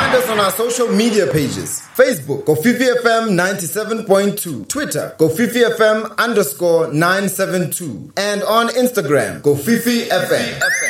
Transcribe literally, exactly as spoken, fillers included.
Find us on our social media pages. Facebook, Kofifi F M ninety-seven point two. Twitter, Kofifi F M underscore nine seven two. And on Instagram, Kofifi F M.